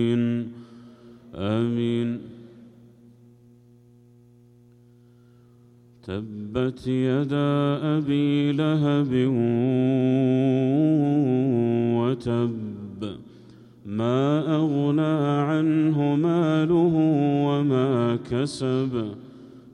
آمين. تبت يدا أبي لهب وتب، ما أغنى عنه ماله وما كسب.